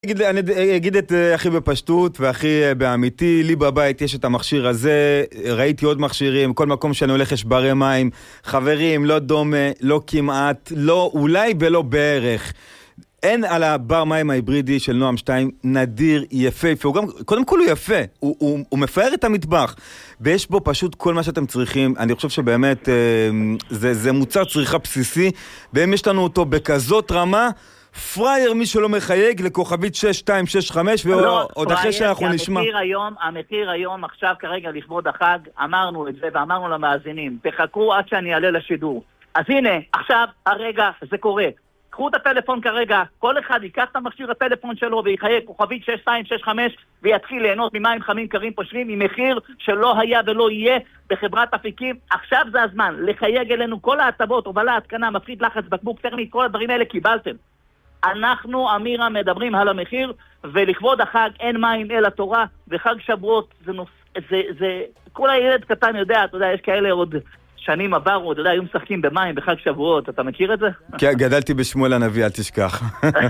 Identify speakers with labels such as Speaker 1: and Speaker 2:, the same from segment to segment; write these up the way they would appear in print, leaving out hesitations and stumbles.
Speaker 1: אני אגיד את הכי בפשטות והכי באמיתי. לי בבית יש את המכשיר הזה, ראיתי עוד מכשירים, כל מקום שאני הולך יש ברי מים. חברים, לא דומה, לא כמעט, לא אולי ולא בערך. אין על הבר מים ההיברידי של נועם 2 נדיר, יפה, הוא גם, קודם כל הוא יפה, הוא מפאר את המטבח, ויש בו פשוט כל מה שאתם צריכים. אני חושב שבאמת זה מוצר צריכה בסיסי, ואם יש לנו אותו בכזאת רמה, פרייר מי שלא מחייג לכוכבית 6265, ועוד אחרי שאנחנו נשמע.
Speaker 2: המחיר היום עכשיו כרגע לכבוד החג, אמרנו את זה ואמרנו למאזינים, תחכו עד שאני אעלה לשידור. אז הנה, עכשיו הרגע זה קורה. קחו את הטלפון כרגע, כל אחד ייקח את המכשיר הטלפון שלו ויחייג כוכבית 6265 ויתחיל ליהנות ממים חמים קרים פושרים עם מחיר שלא היה ולא יהיה בחברת אפיקים. עכשיו זה הזמן לחייג אלינו כל ההטבות, הובלה, התקנה, מפחית לחץ, בקבוק טרמי, כל הדברים האלה קיבלתם. אנחנו, אמירה, מדברים על המחיר, ולכבוד החג אין מים אלא תורה, וחג שבועות זה כל הילד קטן יודע, אתה יודע, יש כאלה עוד שנים עברו, אתה יודע, היו משחקים במים בחג שבועות, אתה מכיר את זה?
Speaker 1: כן, גדלתי בשמואל הנביא, אל תשכח.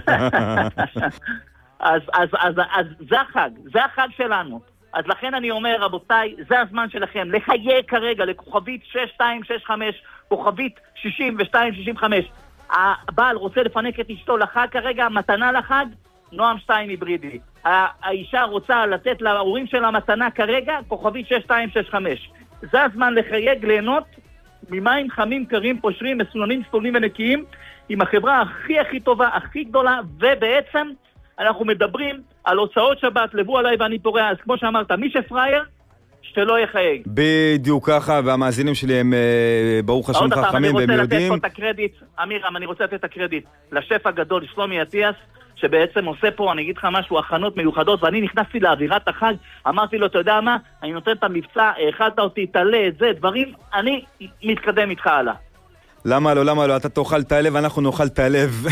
Speaker 2: אז זה החג שלנו. אז לכן אני אומר, רבותיי, זה הזמן שלכם, לחייג כרגע לכוכבית 6265, כוכבית 6265. הבעל רוצה לפנק את אשתו לחג כרגע, מתנה לחג, נועם 2 היברידי. האישה רוצה לתת להורים שלה מתנה כרגע, כוכבית 6265. זה הזמן לחייג ליהנות ממים חמים קרים פושרים מסוננים סטולים ונקיים עם החברה הכי טובה, הכי גדולה, ובעצם אנחנו מדברים על הוצאות שבת, לבוא עליי ואני פורע. אז כמו שאמרת, מי שפרייר שלא יחייג.
Speaker 1: בדיוק ככה, והמאזינים שלי הם ברוך השם חכמים והם יודעים.
Speaker 2: אמירם, אני רוצה לתת את הקרדיט לשף הגדול, שלומי אטיאס, שבעצם עושה פה, אני אגיד לך משהו, הכנות מיוחדות, ואני נכנסתי לאווירת החג, אמרתי לו, אתה יודע מה, אני נותן את המבצע, האכלת אותי, תעלה את זה, דברים, אני מתקדם איתך הלאה.
Speaker 1: למה לא, אתה תאכל את הלב, אנחנו נאכל את הלב.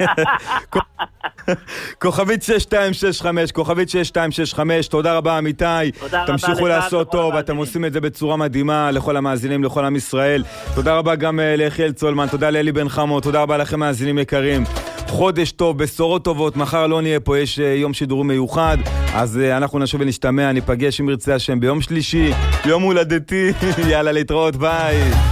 Speaker 1: כוכבית 6265, כוכבית 6265, תודה רבה אמיתי, תמשיכו לעשות טוב, אתם עושים את זה בצורה מדהימה לכל המאזינים, לכל עם ישראל. תודה רבה גם ליחיאל צולמן, תודה לאלי בן חמו, תודה רבה לכם מאזינים יקרים. חודש טוב, בשורות טובות, מחר לא נהיה פה, יש יום שידורים מיוחד, אז אנחנו נשוב ונשתמע, ניפגש עם ירצה השם ביום שלישי, יום הולדתי, יאללה להתראות, ביי.